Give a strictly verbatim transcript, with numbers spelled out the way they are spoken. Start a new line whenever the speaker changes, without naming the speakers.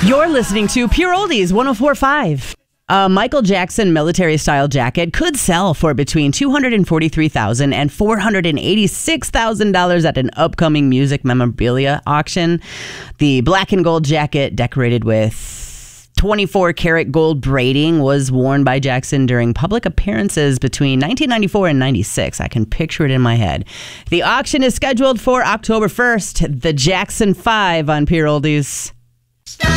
You're listening to Pure Oldies one oh four point five. A Michael Jackson military-style jacket could sell for between two hundred forty-three thousand dollars and four hundred eighty-six thousand dollars at an upcoming music memorabilia auction. The black and gold jacket, decorated with twenty-four karat gold braiding, was worn by Jackson during public appearances between nineteen ninety-four and ninety-six. I can picture it in my head. The auction is scheduled for October first. The Jackson five on Pure Oldies.